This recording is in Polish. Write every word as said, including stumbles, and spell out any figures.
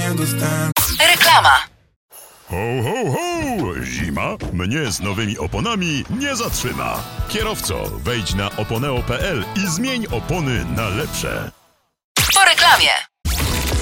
Reklama. Ho, ho, ho! Zima mnie z nowymi oponami nie zatrzyma. Kierowco, wejdź na oponeo kropka pe el i zmień opony na lepsze. Po reklamie.